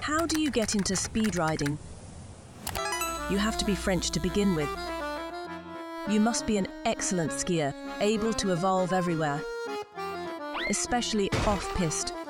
How do you get into speed riding? You have to be French to begin with. You must be an excellent skier, able to evolve everywhere, especially off-piste.